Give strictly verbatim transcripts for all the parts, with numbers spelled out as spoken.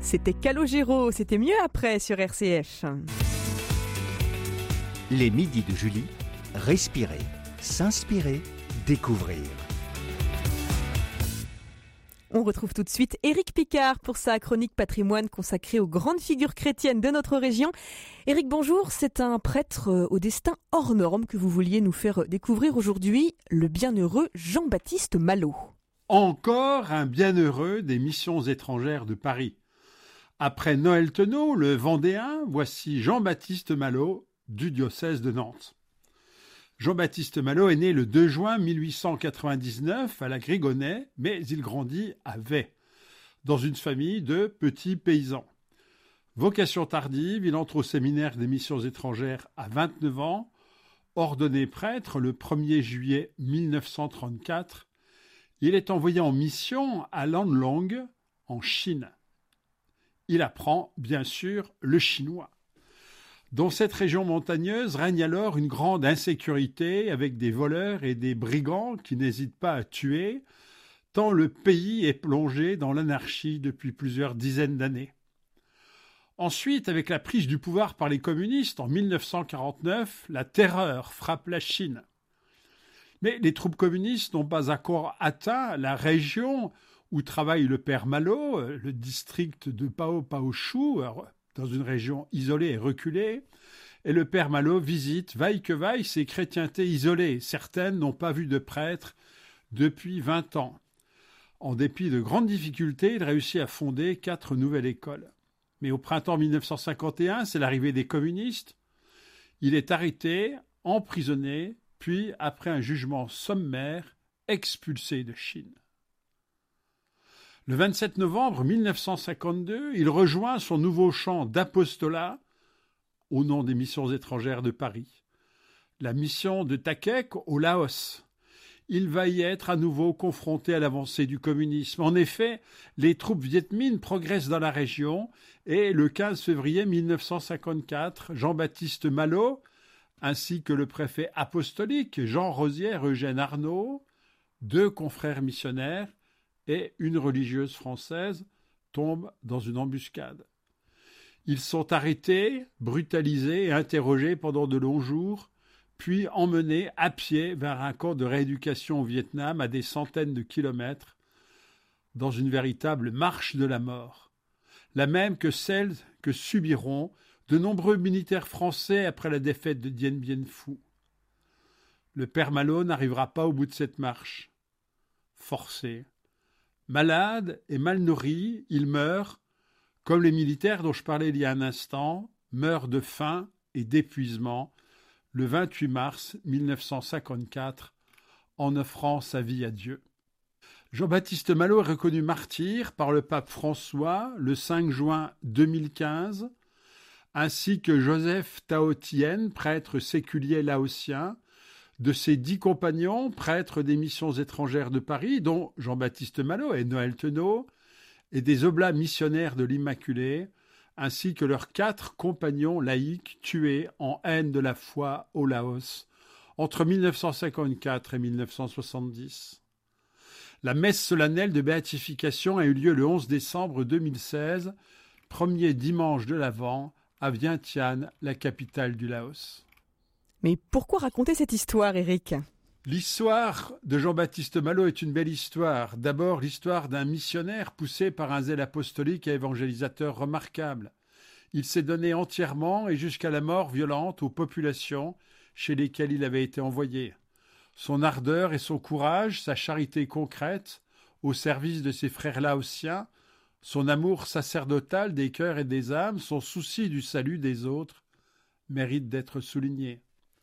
C'était Calogero, c'était mieux après sur R C F. Les midis de Julie, respirer, s'inspirer, découvrir. On retrouve tout de suite Éric Picard pour sa chronique patrimoine consacrée aux grandes figures chrétiennes de notre région. Éric, bonjour, c'est un prêtre au destin hors norme que vous vouliez nous faire découvrir aujourd'hui, le bienheureux Jean-Baptiste Malo. Encore un bienheureux des missions étrangères de Paris. Après Noël Tenot, le Vendéen, voici Jean-Baptiste Malo du diocèse de Nantes. Jean-Baptiste Malo est né le deux juin mille huit cent quatre-vingt-dix-neuf à la Grigonnais, mais il grandit à Vey, dans une famille de petits paysans. Vocation tardive, il entre au séminaire des missions étrangères à vingt-neuf ans, ordonné prêtre le premier juillet mille neuf cent trente-quatre. Il est envoyé en mission à Landlong, en Chine. Il apprend, bien sûr, le chinois. Dans cette région montagneuse règne alors une grande insécurité avec des voleurs et des brigands qui n'hésitent pas à tuer, tant le pays est plongé dans l'anarchie depuis plusieurs dizaines d'années. Ensuite, avec la prise du pouvoir par les communistes en mille neuf cent quarante-neuf, la terreur frappe la Chine. Mais les troupes communistes n'ont pas encore atteint la région où travaille le père Malo, le district de Pao Pao Chou, dans une région isolée et reculée, et le père Malo visite, vaille que vaille, ces chrétientés isolées. Certaines n'ont pas vu de prêtre depuis vingt ans. En dépit de grandes difficultés, il réussit à fonder quatre nouvelles écoles. Mais au printemps mille neuf cent cinquante et un, c'est l'arrivée des communistes. Il est arrêté, emprisonné, puis, après un jugement sommaire, expulsé de Chine. Le vingt-sept novembre mille neuf cent cinquante-deux, il rejoint son nouveau champ d'apostolat au nom des missions étrangères de Paris, la mission de Takek au Laos. Il va y être à nouveau confronté à l'avancée du communisme. En effet, les troupes vietmines progressent dans la région et le quinze février mille neuf cent cinquante-quatre, Jean-Baptiste Malo, ainsi que le préfet apostolique Jean Rosière Eugène Arnaud, deux confrères missionnaires, et une religieuse française tombe dans une embuscade. Ils sont arrêtés, brutalisés et interrogés pendant de longs jours, puis emmenés à pied vers un camp de rééducation au Vietnam à des centaines de kilomètres, dans une véritable marche de la mort, la même que celle que subiront de nombreux militaires français après la défaite de Dien Bien Phu. Le père Malo n'arrivera pas au bout de cette marche. Forcé, malade et mal nourri, il meurt, comme les militaires dont je parlais il y a un instant, meurt de faim et d'épuisement le vingt-huit mars mille neuf cent cinquante-quatre en offrant sa vie à Dieu. Jean-Baptiste Malo est reconnu martyr par le pape François le cinq juin deux mille quinze, ainsi que Joseph Tao Tien, prêtre séculier laotien, de ses dix compagnons, prêtres des missions étrangères de Paris, dont Jean-Baptiste Malo et Noël Tenot, et des oblats missionnaires de l'Immaculée, ainsi que leurs quatre compagnons laïcs tués en haine de la foi au Laos, entre mille neuf cent cinquante-quatre et mille neuf cent soixante-dix. La messe solennelle de béatification a eu lieu le onze décembre deux mille seize, premier dimanche de l'Avent, à Vientiane, la capitale du Laos. Mais pourquoi raconter cette histoire, Éric ? L'histoire de Jean-Baptiste Malo est une belle histoire. D'abord, l'histoire d'un missionnaire poussé par un zèle apostolique et évangélisateur remarquable. Il s'est donné entièrement et jusqu'à la mort violente aux populations chez lesquelles il avait été envoyé. Son ardeur et son courage, sa charité concrète au service de ses frères laotiens, son amour sacerdotal des cœurs et des âmes, son souci du salut des autres, méritent d'être soulignés.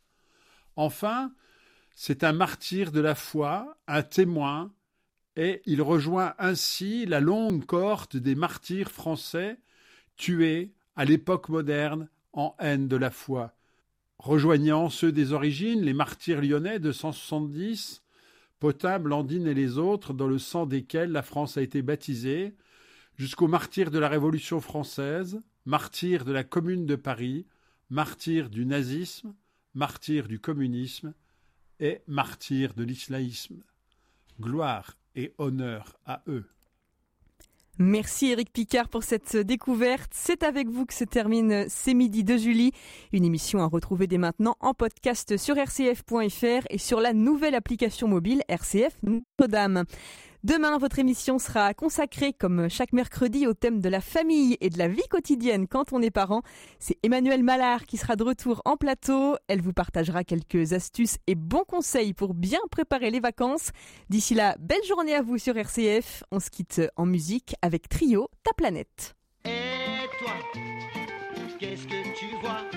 Enfin, c'est un martyr de la foi, un témoin, et il rejoint ainsi la longue cohorte des martyrs français tués à l'époque moderne en haine de la foi, rejoignant ceux des origines, les martyrs lyonnais de cent soixante-dix, Potin, Blandine et les autres, dans le sang desquels la France a été baptisée, jusqu'aux martyrs de la Révolution française, martyrs de la Commune de Paris, martyrs du nazisme, martyrs du communisme et martyrs de l'islaïsme. Gloire et honneur à eux. Merci Éric Picard pour cette découverte. C'est avec vous que se termine C'est midi de Julie, une émission à retrouver dès maintenant en podcast sur r c f point f r et sur la nouvelle application mobile R C F Notre-Dame. Demain, votre émission sera consacrée, comme chaque mercredi, au thème de la famille et de la vie quotidienne quand on est parent. C'est Emmanuelle Mallard qui sera de retour en plateau. Elle vous partagera quelques astuces et bons conseils pour bien préparer les vacances. D'ici là, belle journée à vous sur R C F. On se quitte en musique avec Trio, Ta planète. Et toi, qu'est-ce que tu vois ?